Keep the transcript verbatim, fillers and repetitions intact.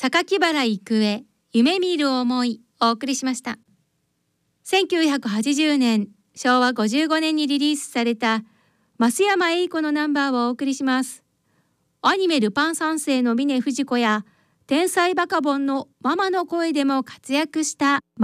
榊原郁恵、夢見る思いお送りしました。せんきゅうひゃくはちじゅうねん、しょうわごじゅうごねんにリリースされた増山栄子のナンバーをお送りします。アニメルパン三世の峰不二子や天才バカボンのママの声でも活躍した